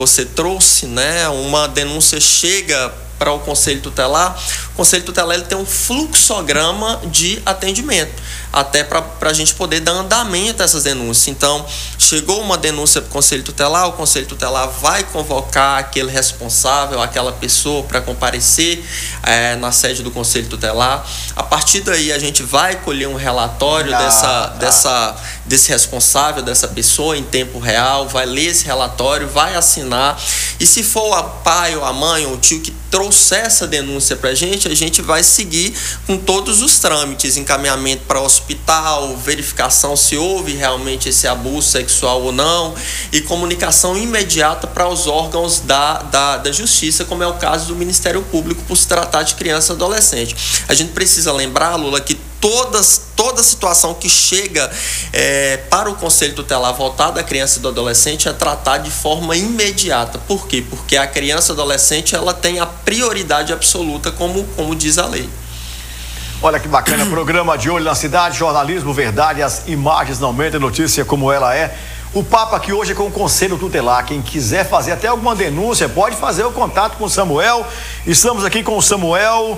você trouxe, né? Uma denúncia chega para o Conselho Tutelar. O Conselho Tutelar ele tem um fluxograma de atendimento, até para a gente poder dar andamento a essas denúncias. Então, chegou uma denúncia para o Conselho Tutelar, o Conselho Tutelar vai convocar aquele responsável, aquela pessoa para comparecer na sede do Conselho Tutelar. A partir daí, a gente vai colher um relatório desse responsável, dessa pessoa em tempo real, vai ler esse relatório, vai assinar, e se for o pai ou a mãe ou o tio que trouxer essa denúncia para a gente vai seguir com todos os trâmites, encaminhamento para o hospital, verificação se houve realmente esse abuso sexual ou não, e comunicação imediata para os órgãos da justiça, como é o caso do Ministério Público, por se tratar de criança e adolescente. A gente precisa lembrar, Lula, que toda situação que chega para o Conselho Tutelar voltada à criança e do adolescente é tratada de forma imediata. Por quê? Porque a criança e adolescente ela tem a prioridade absoluta, como diz a lei. Olha que bacana, programa De Olho na Cidade, jornalismo, verdade, as imagens não mentem, notícia como ela é. O papo aqui hoje é com o Conselho Tutelar. Quem quiser fazer até alguma denúncia, pode fazer o contato com o Samuel. Estamos aqui com o Samuel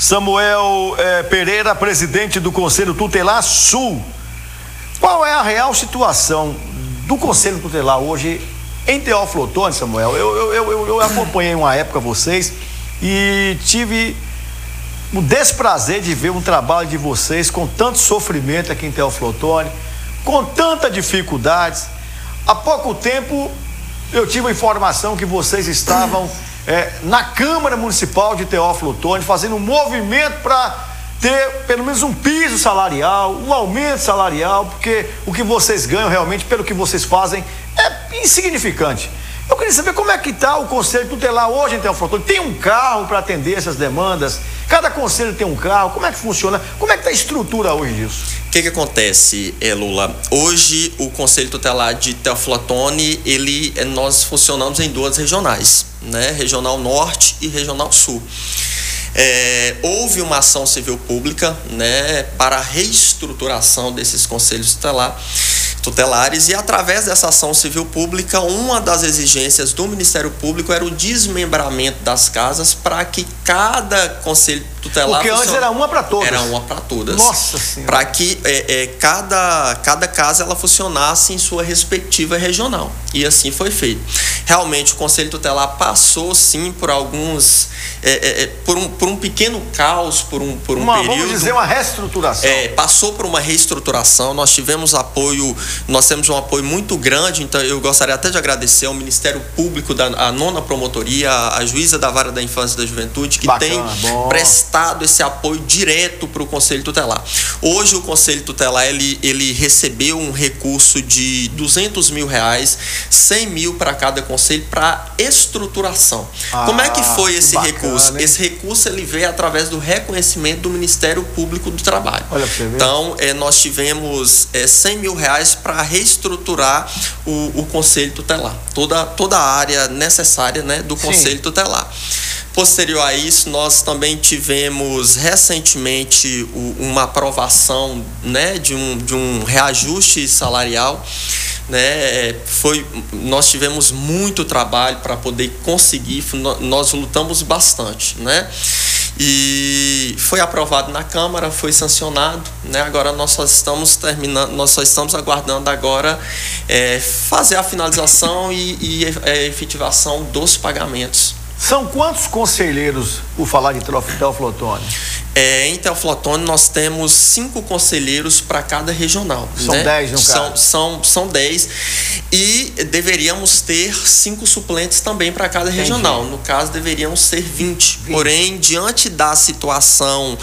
Pereira, presidente do Conselho Tutelar Sul. Qual é a real situação do Conselho Tutelar hoje em Teófilo Otoni, Samuel? Eu acompanhei uma época vocês e tive o desprazer de ver um trabalho de vocês com tanto sofrimento aqui em Teófilo Otoni, com tanta dificuldades. Há pouco tempo eu tive a informação que vocês estavam na Câmara Municipal de Teófilo Otoni fazendo um movimento para ter pelo menos um piso salarial, um aumento salarial, porque o que vocês ganham realmente pelo que vocês fazem é insignificante. Eu queria saber como é que está o Conselho Tutelar hoje em Teófilo Otoni. Tem um carro para atender essas demandas? Cada conselho tem um carro? Como é que funciona? Como é que está a estrutura hoje disso? O que acontece, Lula? Hoje o Conselho Tutelar de Teófilo Otoni, nós funcionamos em duas regionais, né? Regional Norte e Regional Sul. Houve uma ação civil pública, né, para a reestruturação desses conselhos tutelares, e através dessa ação civil pública, uma das exigências do Ministério Público era o desmembramento das casas para que cada conselho tutelar... Porque antes era uma para todas. Era uma para todas. Nossa Senhora. Para que cada casa ela funcionasse em sua respectiva regional. E assim foi feito. Realmente o Conselho Tutelar passou sim por alguns... por um pequeno caos, por um período... Vamos dizer, uma reestruturação. Passou por uma reestruturação, nós temos um apoio muito grande, então eu gostaria até de agradecer ao Ministério Público, a 9ª Promotoria, a juíza da Vara da Infância e da Juventude, que tem prestado esse apoio direto para o Conselho Tutelar. Hoje o Conselho Tutelar, ele recebeu um recurso de R$200 mil, 100 mil para cada conselho, para estruturação. Como é que foi esse recurso? Esse recurso ele veio através do reconhecimento do Ministério Público do Trabalho. Olha pra você ver. Então, nós tivemos R$100 mil para reestruturar o Conselho Tutelar, toda a área necessária, né, do Conselho Tutelar. Posterior a isso, nós também tivemos recentemente uma aprovação, né, de um reajuste salarial, né? Nós tivemos muito trabalho para poder conseguir, nós lutamos bastante, né? E foi aprovado na Câmara, foi sancionado, né? Agora nós só estamos aguardando agora fazer a finalização e a efetivação dos pagamentos. São quantos conselheiros, por falar de Teófilo Otoni? Em Teófilo Otoni nós temos 5 conselheiros para cada regional. São 10 no caso? São 10 e deveríamos ter 5 suplentes também para cada regional. No caso, deveriam ser 20. Porém, diante da situação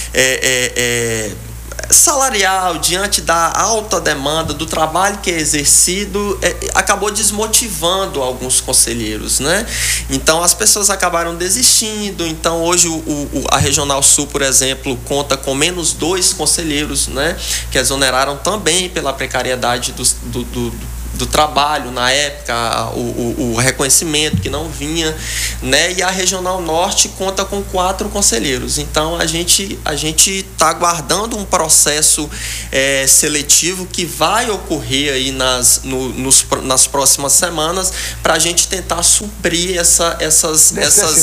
salarial, diante da alta demanda do trabalho que é exercido, acabou desmotivando alguns conselheiros, né? Então as pessoas acabaram desistindo. Então hoje a Regional Sul, por exemplo, conta com menos 2 conselheiros, né? Que exoneraram também pela precariedade do do trabalho na época, o reconhecimento que não vinha, né? E a Regional Norte conta com 4 conselheiros. Então a gente está aguardando um processo seletivo que vai ocorrer aí nas próximas semanas para a gente tentar suprir essas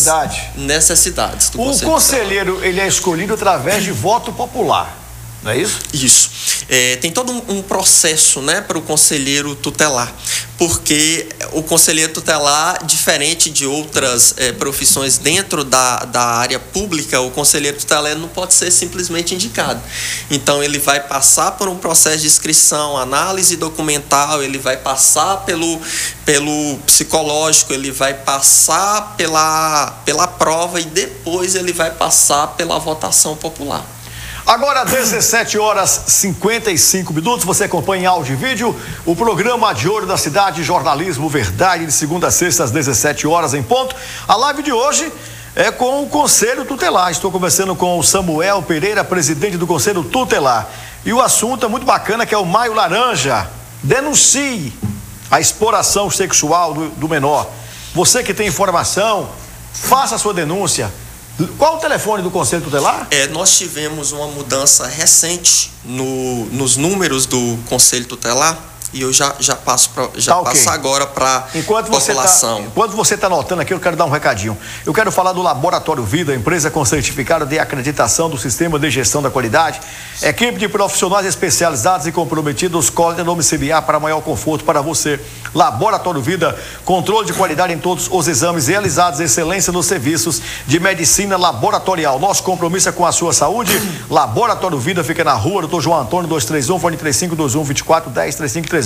necessidades do Conselho. O conselheiro ele é escolhido através de voto popular, não é isso? Isso. Tem todo um processo, né, para o conselheiro tutelar, porque o conselheiro tutelar, diferente de outras profissões dentro da área pública, o conselheiro tutelar não pode ser simplesmente indicado. Então, ele vai passar por um processo de inscrição, análise documental, ele vai passar pelo psicológico, ele vai passar pela prova e depois ele vai passar pela votação popular. Agora, 17 horas 55 minutos, você acompanha em áudio e vídeo o programa De Olho da Cidade, Jornalismo Verdade, de segunda a sexta às 17 horas em ponto. A live de hoje é com o Conselho Tutelar. Estou conversando com o Samuel Pereira, presidente do Conselho Tutelar. E o assunto é muito bacana, que é o Maio Laranja. Denuncie a exploração sexual do menor. Você que tem informação, faça a sua denúncia. Qual o telefone do Conselho Tutelar? Nós tivemos uma mudança recente nos números do Conselho Tutelar e eu já passo agora para a população. Enquanto você está anotando aqui, eu quero dar um recadinho. Eu quero falar do Laboratório Vida, empresa com certificado de acreditação do Sistema de Gestão da Qualidade. Equipe de profissionais especializados e comprometidos, código domiciliar para maior conforto para você. Laboratório Vida, controle de qualidade em todos os exames realizados, excelência nos serviços de medicina laboratorial. Nosso compromisso é com a sua saúde. Laboratório Vida fica na rua Dr. João Antônio 231, fone 3521 2410 3536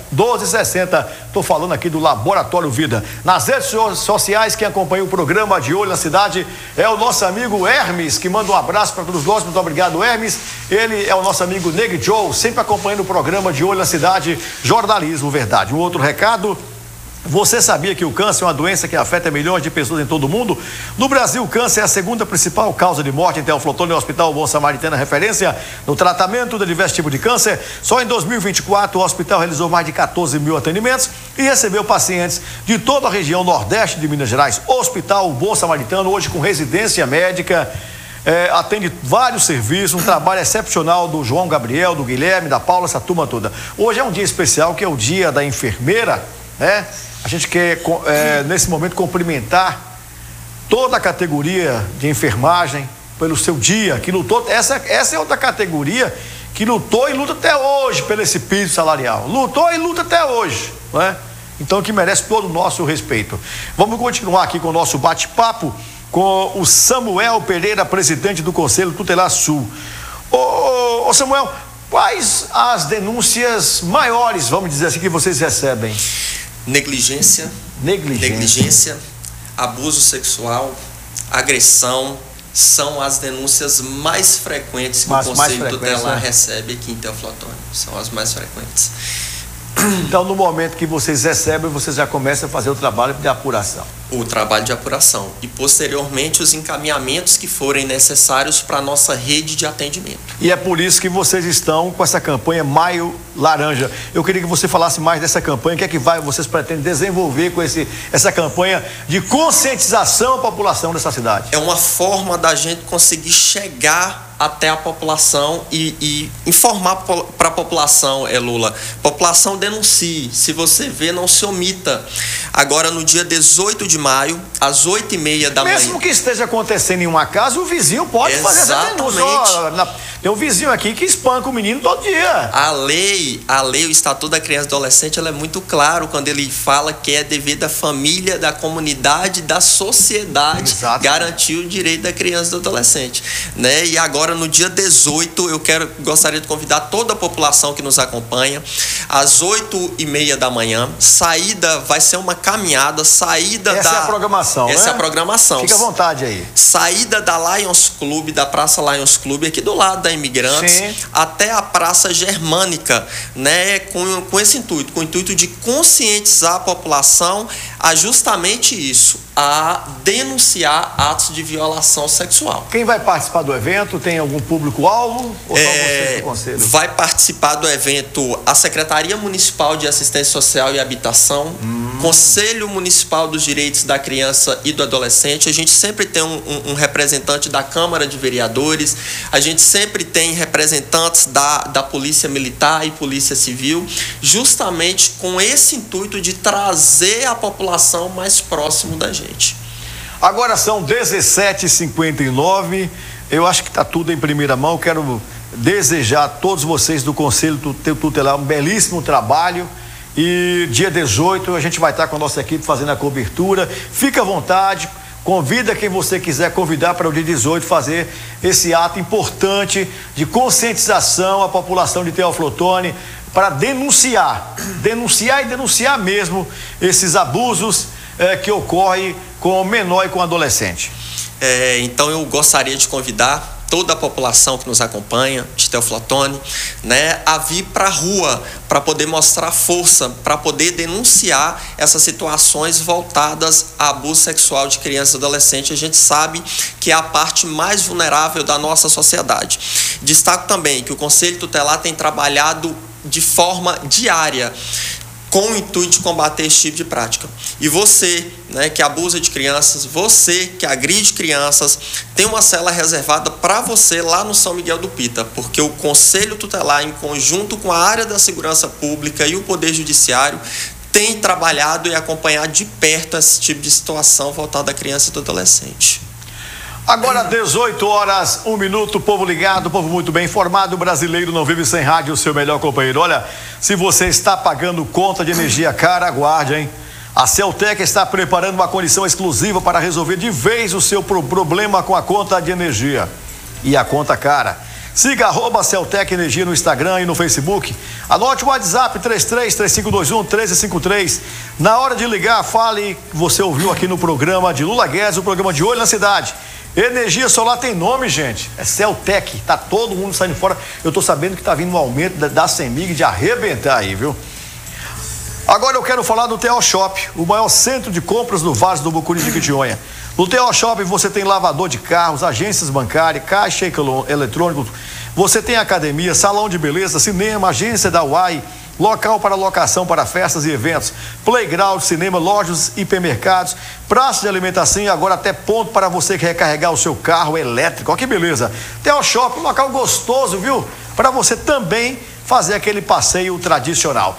1260. Estou falando aqui do Laboratório Vida. Nas redes sociais, quem acompanha o programa De Olho na Cidade é o nosso amigo Hermes, que manda um abraço para todos nós. Muito obrigado, Hermes. Ele é o nosso amigo Neg Joe, sempre acompanhando o programa De Olho na Cidade, Jornalismo Verdade. Um outro recado: você sabia que o câncer é uma doença que afeta milhões de pessoas em todo o mundo? No Brasil, o câncer é a segunda principal causa de morte em Teoflotone, no Hospital Bom Samaritano, referência no tratamento de diversos tipos de câncer. Só em 2024, o hospital realizou mais de 14 mil atendimentos e recebeu pacientes de toda a região nordeste de Minas Gerais. Hospital Bom Samaritano, hoje com residência médica, atende vários serviços, um trabalho excepcional do João Gabriel, do Guilherme, da Paula, essa turma toda. Hoje é um dia especial, que é o dia da enfermeira, né? A gente quer, nesse momento, cumprimentar toda a categoria de enfermagem pelo seu dia, que lutou. Essa é outra categoria que lutou e luta até hoje pelo esse piso salarial. Lutou e luta até hoje, né? Então, que merece todo o nosso respeito. Vamos continuar aqui com o nosso bate-papo com o Samuel Pereira, presidente do Conselho Tutelar Sul. Ô Samuel, quais as denúncias maiores, vamos dizer assim, que vocês recebem? Negligência, abuso sexual, agressão, são as denúncias mais frequentes que o Conselho Tutelar recebe aqui em Teoflotone. São as mais frequentes. Então, no momento que vocês recebem, vocês já começam a fazer o trabalho de apuração. O trabalho de apuração e, posteriormente, os encaminhamentos que forem necessários para a nossa rede de atendimento. E é por isso que vocês estão com essa campanha Maio Laranja. Eu queria que você falasse mais dessa campanha, o que é que vocês pretendem desenvolver com essa campanha de conscientização à população dessa cidade? É uma forma da gente conseguir chegar até a população e informar para a população, Lula. População, denuncie. Se você vê, não se omita. Agora, no dia 18 de maio, às 8h30 da manhã. Mesmo que esteja acontecendo em uma casa, o vizinho pode fazer essa denúncia. Tem um vizinho aqui que espanca o menino todo dia. A lei, o Estatuto da Criança e do Adolescente, ela é muito claro quando ele fala que é dever da família, da comunidade, da sociedade, garantir o direito da criança e do adolescente, né? E agora, no dia 18, gostaria de convidar toda a população que nos acompanha, às 8h30 da manhã. Saída vai ser uma caminhada, Essa é a programação, Essa é a programação. Fica à vontade aí. Saída da Lions Club, da Praça Lions Club, aqui do lado da da Imigrantes, sim, até a Praça Germânica, né, com esse intuito, com o intuito de conscientizar a população a justamente isso, a denunciar atos de violação sexual. Quem vai participar do evento? Tem algum público-alvo? Ou só vocês do Conselho? Vai participar do evento a Secretaria Municipal de Assistência Social e Habitação, Conselho Municipal dos Direitos da Criança e do Adolescente. A gente sempre tem um representante da Câmara de Vereadores, a gente sempre tem representantes da Polícia Militar e Polícia Civil, justamente com esse intuito de trazer a população mais próximo da gente. Agora são 17h59, eu acho que está tudo em primeira mão. Eu quero desejar a todos vocês do Conselho Tutelar um belíssimo trabalho, e dia 18 a gente vai estar com a nossa equipe fazendo a cobertura. Fica à vontade, convida quem você quiser convidar para o dia 18 fazer esse ato importante de conscientização à população de Teófilo Otoni, para denunciar mesmo esses abusos que ocorrem com o menor e com o adolescente. Então eu gostaria de convidar toda a população que nos acompanha de Teófilo Otoni, né, a vir para a rua para poder mostrar força, para poder denunciar essas situações voltadas a abuso sexual de crianças e adolescentes. A gente sabe que é a parte mais vulnerável da nossa sociedade. Destaco também que o Conselho Tutelar tem trabalhado de forma diária com o intuito de combater esse tipo de prática. E você, né, que abusa de crianças, você que agride crianças, tem uma cela reservada para você lá no São Miguel do Pita, porque o Conselho Tutelar, em conjunto com a área da segurança pública e o Poder Judiciário, tem trabalhado e acompanhado de perto esse tipo de situação voltada à criança e do adolescente. Agora 18h01, povo ligado, povo muito bem informado. O brasileiro não vive sem rádio, o seu melhor companheiro. Olha, se você está pagando conta de energia cara, aguarde, hein? A Celtec está preparando uma condição exclusiva para resolver de vez o seu problema com a conta de energia e a conta cara. Siga @Celtec Energia no Instagram e no Facebook. Anote o WhatsApp 33-3521-1353. Na hora de ligar, fale que você ouviu aqui no programa de Lula Guedes, o programa de Olho na Cidade. Energia solar tem nome, gente. É Celtec. Tá todo mundo saindo fora. Eu tô sabendo que tá vindo um aumento da CEMIG de arrebentar aí, viu? Agora eu quero falar do TO Shop, o maior centro de compras do Vale do Mucuri de Jequitinhonha. No TO Shop você tem lavador de carros, agências bancárias, caixa eletrônico. Você tem academia, salão de beleza, cinema, agência da UAI, local para locação para festas e eventos, playground, cinema, lojas, hipermercados, praça de alimentação e agora até ponto para você que recarregar o seu carro elétrico. Olha que beleza. TO Shop, um local gostoso, viu? Para você também fazer aquele passeio tradicional.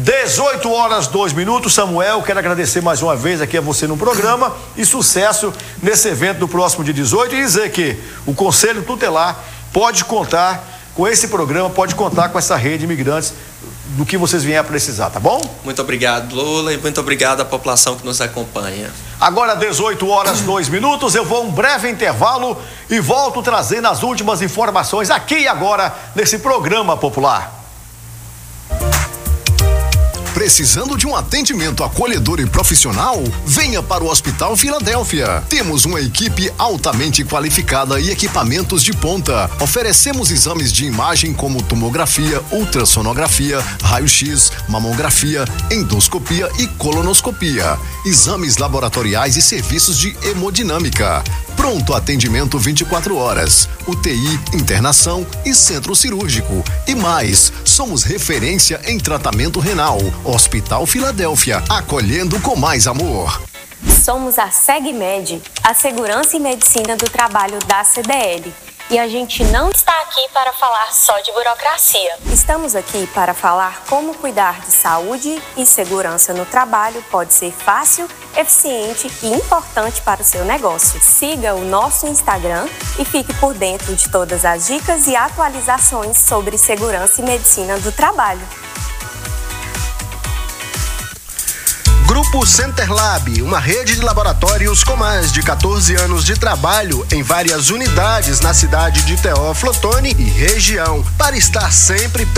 18h02. Samuel, quero agradecer mais uma vez aqui a você no programa e sucesso nesse evento do próximo dia 18 e dizer que o Conselho Tutelar pode contar com esse programa, pode contar com essa rede de imigrantes do que vocês vierem a precisar, tá bom? Muito obrigado, Lula, e muito obrigado à população que nos acompanha. Agora 18h02, eu vou a um breve intervalo e volto trazendo as últimas informações aqui e agora nesse programa popular. Precisando de um atendimento acolhedor e profissional? Venha para o Hospital Filadélfia. Temos uma equipe altamente qualificada e equipamentos de ponta. Oferecemos exames de imagem como tomografia, ultrassonografia, raio-x, mamografia, endoscopia e colonoscopia. Exames laboratoriais e serviços de hemodinâmica. Pronto atendimento 24 horas. UTI, internação e centro cirúrgico. E mais, somos referência em tratamento renal. Hospital Filadélfia, acolhendo com mais amor. Somos a SegMed, a Segurança e Medicina do Trabalho da CDL. E a gente não está aqui para falar só de burocracia. Estamos aqui para falar como cuidar de saúde e segurança no trabalho pode ser fácil, eficiente e importante para o seu negócio. Siga o nosso Instagram e fique por dentro de todas as dicas e atualizações sobre segurança e medicina do trabalho. Grupo Centerlab, uma rede de laboratórios com mais de 14 anos de trabalho em várias unidades na cidade de Teófilo Otoni e região, para estar sempre